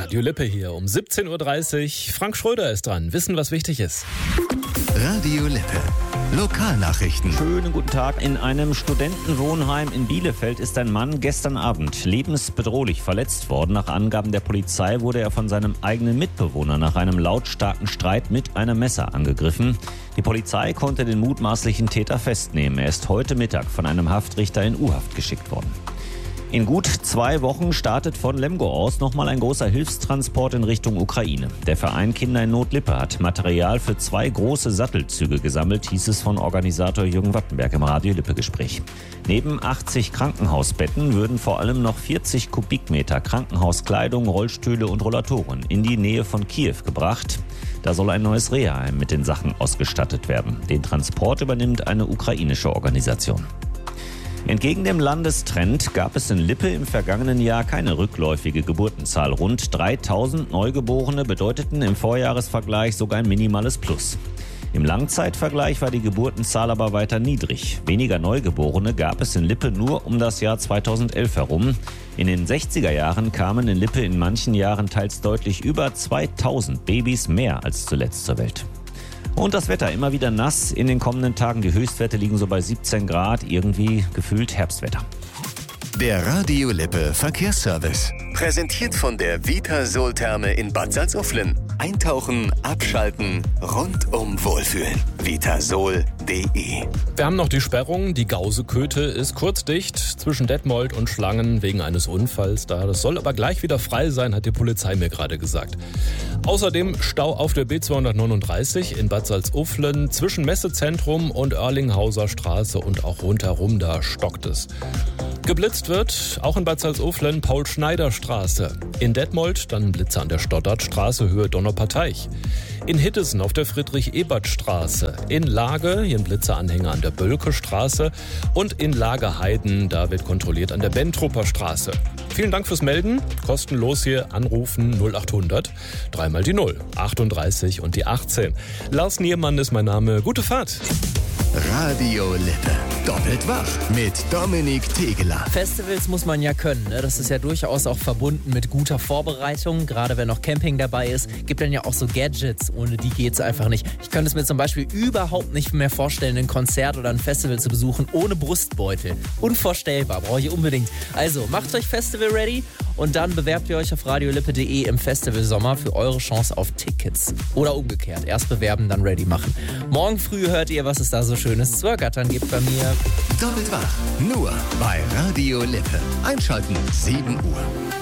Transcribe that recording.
Radio Lippe hier um 17.30 Uhr. Frank Schröder ist dran. Wissen, was wichtig ist. Radio Lippe. Lokalnachrichten. Schönen guten Tag. In einem Studentenwohnheim in Bielefeld ist ein Mann gestern Abend lebensbedrohlich verletzt worden. Nach Angaben der Polizei wurde er von seinem eigenen Mitbewohner nach einem lautstarken Streit mit einem Messer angegriffen. Die Polizei konnte den mutmaßlichen Täter festnehmen. Er ist heute Mittag von einem Haftrichter in U-Haft geschickt worden. In gut 2 Wochen startet von Lemgo aus nochmal ein großer Hilfstransport in Richtung Ukraine. Der Verein Kinder in Not Lippe hat Material für 2 große Sattelzüge gesammelt, hieß es von Organisator Jürgen Wattenberg im Radio Lippe Gespräch. Neben 80 Krankenhausbetten würden vor allem noch 40 Kubikmeter Krankenhauskleidung, Rollstühle und Rollatoren in die Nähe von Kiew gebracht. Da soll ein neues Reha-Heim mit den Sachen ausgestattet werden. Den Transport übernimmt eine ukrainische Organisation. Entgegen dem Landestrend gab es in Lippe im vergangenen Jahr keine rückläufige Geburtenzahl. Rund 3000 Neugeborene bedeuteten im Vorjahresvergleich sogar ein minimales Plus. Im Langzeitvergleich war die Geburtenzahl aber weiter niedrig. Weniger Neugeborene gab es in Lippe nur um das Jahr 2011 herum. In den 60er Jahren kamen in Lippe in manchen Jahren teils deutlich über 2000 Babys mehr als zuletzt zur Welt. Und das Wetter immer wieder nass. In den kommenden Tagen die Höchstwerte liegen so bei 17 Grad, irgendwie gefühlt Herbstwetter. Der Radio Lippe Verkehrsservice. Präsentiert von der Vitasol-Therme in Bad Salzuflen. Eintauchen, abschalten, rundum wohlfühlen. Vitasol.de. Wir haben noch die Sperrung. Die Gauseköthe ist kurzdicht zwischen Detmold und Schlangen wegen eines Unfalls da. Das soll aber gleich wieder frei sein, hat die Polizei mir gerade gesagt. Außerdem Stau auf der B239 in Bad Salzuflen zwischen Messezentrum und Erlinghauser Straße und auch rundherum, da stockt es. Geblitzt wird auch in Bad Salzuflen Paul-Schneider-Straße. In Detmold dann Blitze an der Stoddartstraße Höhe Donauparteich. In Hiddesen auf der Friedrich-Ebert-Straße. In Lage, hier ein Blitzeanhänger an der Bölke-Straße. Und in Lageheiden, da wird kontrolliert an der Bentrupper Straße. Vielen Dank fürs Melden. Kostenlos hier anrufen 0800 3 mal die 0, 38 und die 18. Lars Niermann ist mein Name. Gute Fahrt. Radio Lippe. Doppelt wach mit Dominik Tegeler. Festivals muss man ja können, ne? Das ist ja durchaus auch verbunden mit guter Vorbereitung. Gerade wenn noch Camping dabei ist, gibt dann ja auch so Gadgets. Ohne die geht's einfach nicht. Ich könnte es mir zum Beispiel überhaupt nicht mehr vorstellen, ein Konzert oder ein Festival zu besuchen ohne Brustbeutel. Unvorstellbar, brauche ich unbedingt. Also macht euch Festival ready und dann bewerbt ihr euch auf radiolippe.de im Festival Sommer für eure Chance auf Tickets. Oder umgekehrt, erst bewerben, dann ready machen. Morgen früh hört ihr, was es da so Schönes zu ergattern gibt bei mir. Doppelt wach. Nur bei Radio Lippe. Einschalten 7 Uhr.